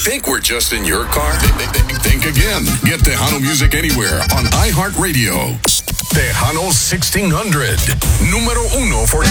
Think we're just in your car? Think again. Get Tejano music anywhere on iHeartRadio. Tejano 1600. Número uno for